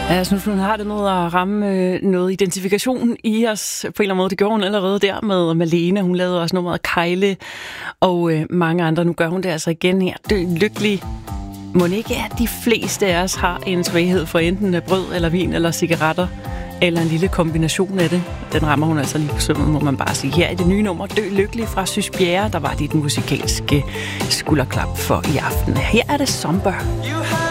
Jeg synes, hun har det med at ramme noget identifikation i os på en eller anden måde. Det gjorde hun allerede der med Malene. Hun lavede også nummeret Kejle og mange andre. Nu gør hun det altså igen her. Dø lykkelig. Må ikke, at de fleste af os har en svaghed for enten brød eller vin eller cigaretter, eller en lille kombination af det. Den rammer hun altså lige på sømmet, må man bare sige. Her i det nye nummer Dø lykkelig fra Sys Bjerre, der var dit musikalske skulderklap for i aften. Her er det Somber.